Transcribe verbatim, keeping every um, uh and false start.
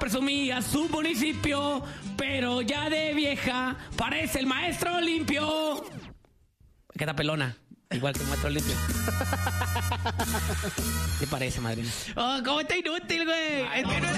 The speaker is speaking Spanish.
presumía su municipio, pero ya de vieja parece el maestro limpio. Queda pelona, igual que el maestro limpio. ¿Qué parece, madrina? Oh, ¿cómo está inútil, güey? Es que no